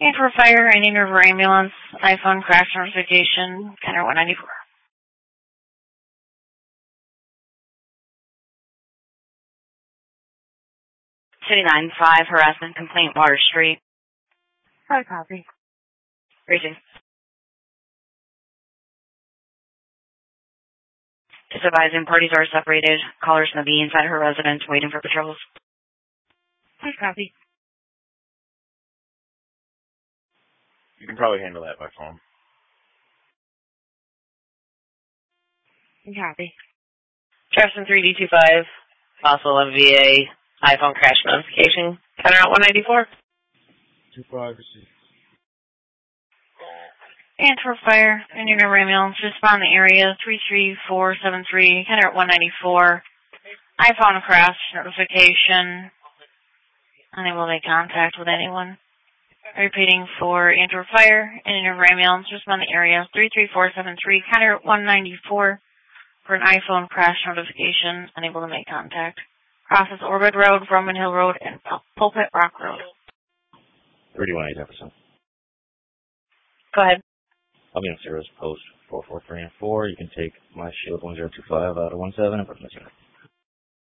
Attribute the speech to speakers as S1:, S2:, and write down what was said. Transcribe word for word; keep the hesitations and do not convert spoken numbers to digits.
S1: And for fire, I need river ambulance, iPhone crash notification, Kenner one ninety-four.
S2: City nine five, harassment complaint, Water Street.
S1: Hard copy.
S2: Raising. Just advising parties are separated. Callers may be inside her residence waiting for patrols.
S1: Hard copy.
S3: You can probably handle that by phone.
S1: Copy.
S4: Jefferson three D two five, Fossil M V A, iPhone crash notification, Kenner out one ninety-four.
S3: two five, receive.
S1: And for fire, I need river ambulance, respond the area, three three four seven three, Kenner at one ninety-four. iPhone crash notification, unable to make contact with anyone. Repeating for Andrew Fire, and river ambulance, respond the area, three three four seven three, Kenner at one ninety-four. For an iPhone crash notification, unable to make contact. Crosses Orbit Road, Roman Hill Road, and Pulpit Rock Road.
S3: thirty-one A Jefferson.
S4: Go ahead.
S3: I'll be on Sarah's post four four three and four. You can take my shield one zero two five out of one seven and put it in the center.